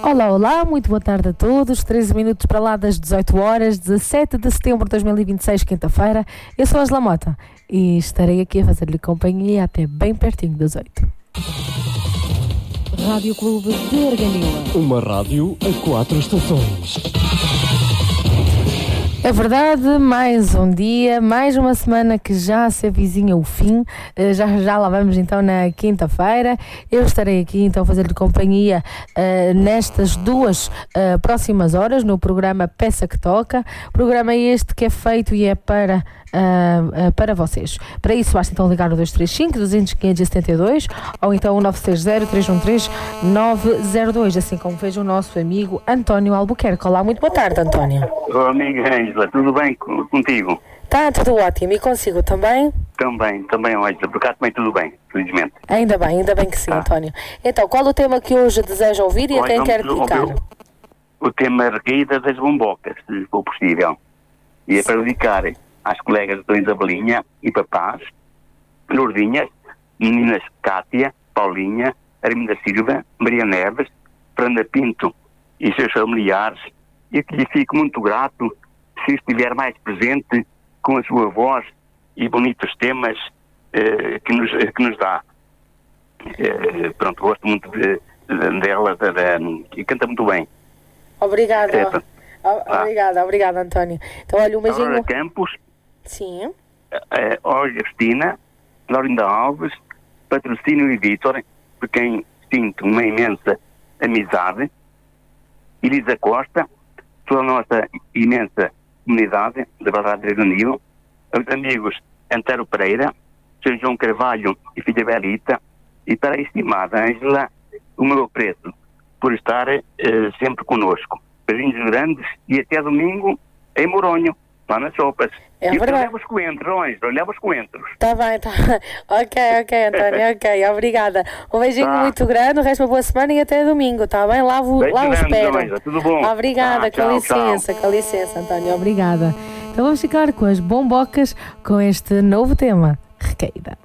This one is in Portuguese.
Olá, olá, muito boa tarde a todos. 13 minutos para lá das 18 horas, 17 de setembro de 2026, quinta-feira. Eu sou a Angela Mota e estarei aqui a fazer-lhe companhia até bem pertinho das 8. Rádio Clube de Arganila. Uma rádio a 4 estações. É verdade, mais um dia, mais uma semana que já se avizinha o fim, já lá vamos então na quinta-feira. Eu estarei aqui então a fazer-lhe companhia nestas duas próximas horas no programa Peça que Toca, programa este que é feito e é para vocês. Para isso basta então ligar o 235 200 572 ou então o 960 313 902, assim como fez o nosso amigo António Albuquerque. Olá, muito boa tarde, António. Olá, amiga Ângela, tudo bem contigo? Tá, tudo ótimo. E consigo também? Também, Ângela, por cá também tudo bem, felizmente. Ainda bem que sim, António. Então, qual o tema que hoje deseja ouvir e a quem quer dedicar? O tema recaída das bombocas, se for possível. E é para dedicar às colegas de Dona Isabelinha e papás, Lourdinhas, meninas Cátia, Paulinha, Arminda Silva, Maria Neves, Fernanda Pinto e seus familiares, e que lhe fico muito grato se estiver mais presente com a sua voz e bonitos temas que nos dá. Pronto, gosto muito dela e canta muito bem. Obrigada. Obrigada, António. Então, olha, um beijinho. Aurora Campos. Sim. Olga Cristina, Laurinda Alves, Patrocínio e Vítor, por quem sinto uma imensa amizade. Elisa Costa, toda a nossa imensa comunidade da Verdade de Danilo, os amigos Antero Pereira, Sr. João Carvalho e filha Belita, e para a estimada Ângela, o meu apreço por estar sempre conosco. Beijinhos grandes e até domingo em Moronho, lá nas sopas. É verdade. Leva os coentros, Ângela, leva os coentros. Tá bem. Ok, António, ok, obrigada. Um beijinho muito grande, o resto uma boa semana e até domingo, tá bem? Lá o espero. Ângela, tudo bom? Obrigada, com licença, António, obrigada. Então vamos ficar com as bombocas com este novo tema, recaída.